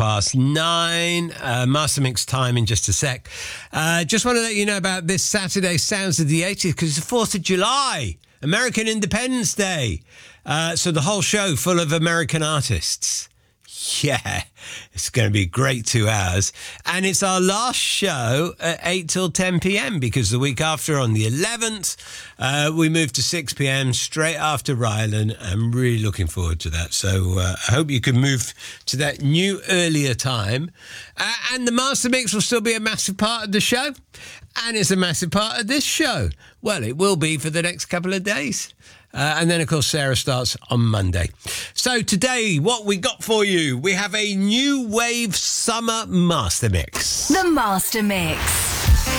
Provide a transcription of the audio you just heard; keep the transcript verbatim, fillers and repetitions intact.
past nine. Uh, Master Mix time in just a sec. Uh, just want to let you know about this Saturday, Sounds of the eighties, because it's the fourth of July, American Independence Day. Uh, so the whole show full of American artists. Yeah, it's going to be a great two hours. And it's our last show at eight till ten p.m. because the week after, on the eleventh, uh, we move to six p.m. straight after Rylan. I'm really looking forward to that. So uh, I hope you can move to that new earlier time. Uh, and the Master Mix will still be a massive part of the show. And it's a massive part of this show. Well, it will be for the next couple of days. Uh, and then, of course, Sarah starts on Monday. So today, what we got for you, we have a new wave summer Master Mix. The Master Mix.